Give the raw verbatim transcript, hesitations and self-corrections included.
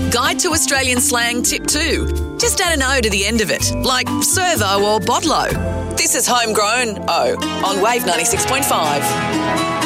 Guide to Australian slang tip two. Just add an O to the end of it, like servo or botlo. This is Homegrown O on Wave ninety-six point five.